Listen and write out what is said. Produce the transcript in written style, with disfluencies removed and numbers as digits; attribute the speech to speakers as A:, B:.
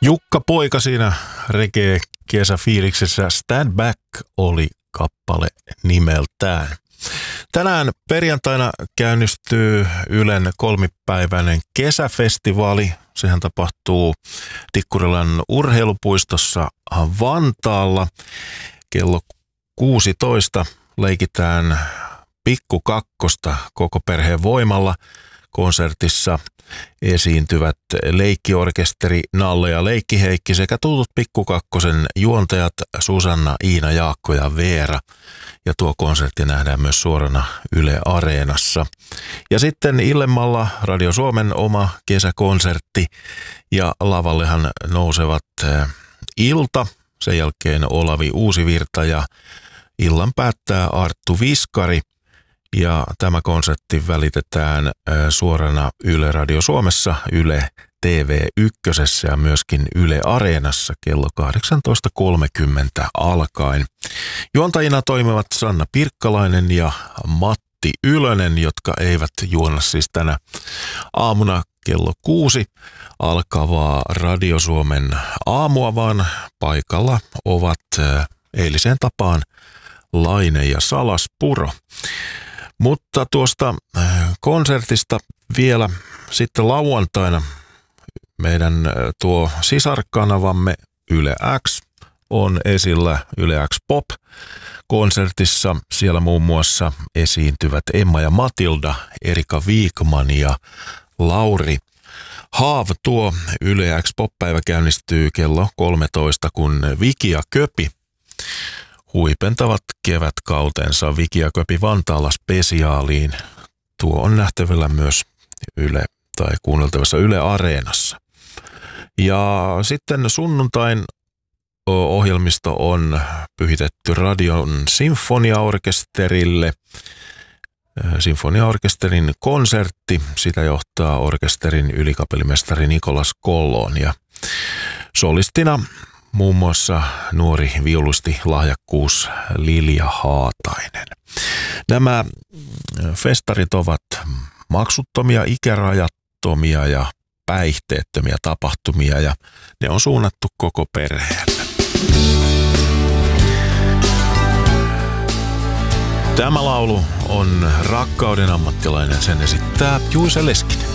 A: Jukka Poika siinä reggae kesäfiiliksessä. Stand Back oli kappale nimeltään. Tänään perjantaina käynnistyy Ylen 3-päiväinen kesäfestivaali. Sehän tapahtuu Tikkurilan urheilupuistossa Vantaalla. Kello 16 leikitään Pikku Kakkosta koko perheen voimalla. Konsertissa esiintyvät leikkiorkesteri Nalle ja Leikki-Heikki sekä tutut Pikku Kakkosen juontajat Susanna, Iina, Jaakko ja Veera. Ja tuo konsertti nähdään myös suorana Yle Areenassa. Ja sitten illemmalla Radio Suomen oma kesäkonsertti ja lavallehan nousevat Ilta, sen jälkeen Olavi Uusivirta ja illan päättää Arttu Viskari. Ja tämä konsertti välitetään suorana Yle Radio Suomessa, Yle TV1 ja myöskin Yle Areenassa kello 18.30 alkaen. Juontajina toimivat Sanna Pirkkalainen ja Matti Ylönen, jotka eivät juona siis tänä aamuna kello 6 alkavaa Radio Suomen aamua, vaan paikalla ovat eiliseen tapaan Laine ja Salaspuro. Mutta tuosta konsertista vielä sitten lauantaina meidän tuo sisarkanavamme Yle X on esillä Yle X Pop-konsertissa. Siellä muun muassa esiintyvät Emma ja Matilda, Erika Viikman ja Lauri Haav. Tuo Yle X Pop-päivä käynnistyy kello 13, kun Viki ja Köpi huipentavat kevätkautensa Viki ja Köpi Vantaalla spesiaaliin. Tuo on nähtävillä myös kuunneltavassa Yle Areenassa. Ja sitten sunnuntain ohjelmisto on pyhitetty Radion Sinfoniaorkesterille. Sinfoniaorkesterin konsertti, sitä johtaa orkesterin ylikapellimestari Nikolas Kollon ja solistina muun muassa nuori viulusti lahjakkuus Lilja Haatainen. Nämä festarit ovat maksuttomia, ikärajattomia ja päihteettömiä tapahtumia ja ne on suunnattu koko perheelle. Tämä laulu on Rakkauden ammattilainen, sen esittää Juise Leskinen.